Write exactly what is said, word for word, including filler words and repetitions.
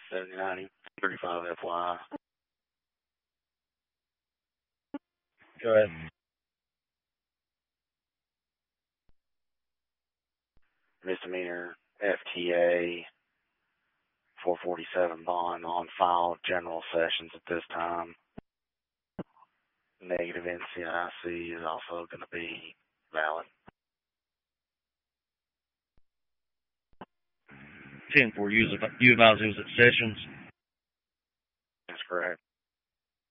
seventy ninety, thirty-five F Y. Go ahead. Misdemeanor F T A four forty-seven bond on file, general sessions at this time. Negative N C I C is also going to be valid. ten four, you advise it was at Sessions? That's correct.